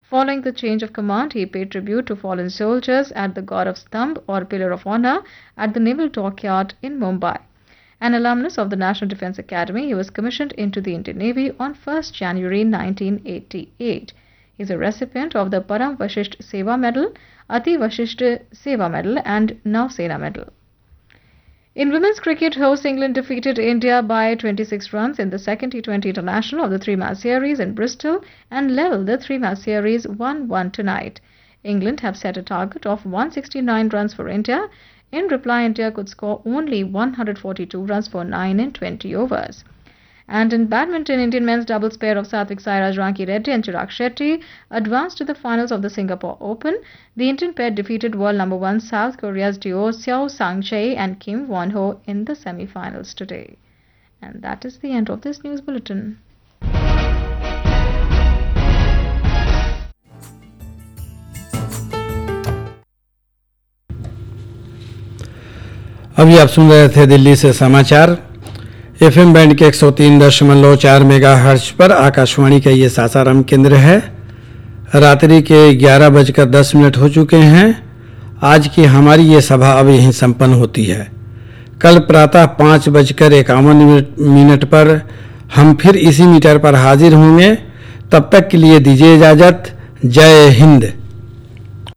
Following the change of command, he paid tribute to fallen soldiers at the God of Stamp or Pillar of Honor at the Naval Dockyard in Mumbai. An alumnus of the National Defence Academy, he was commissioned into the Indian Navy on 1st January 1988. He is a recipient of the Param Vashisht Seva Medal, Ati Vashisht Seva Medal, and Nausena Medal. In women's cricket, host England defeated India by 26 runs in the second T20 International of the three-match series in Bristol and levelled the three-match series 1-1 tonight. England have set a target of 169 runs for India. In reply, India could score only 142 runs for 9 in 20 overs. And in badminton, Indian men's doubles pair of Satvik Sairaj Ranki Reddy and Chirag Shetty advanced to the finals of the Singapore Open. The Indian pair defeated world number 1 South Korea's duo Xiao Sang-chae and Kim Won-ho in the semi-finals today. And that is the end of this news bulletin. अभी आप सुन रहे थे दिल्ली से समाचार। FM band के 103.4 megahertz पर आकाशवाणी का ये सासाराम केंद्र है। रात्रि के 11:10 हो चुके हैं। आज की हमारी ये सभा अब यहीं संपन्न होती है। कल प्रातः 5:51 पर हम फिर इसी मीटर पर हाजिर होंगे। तब तक के लिए दीजिए इजाजत। जय हिंद।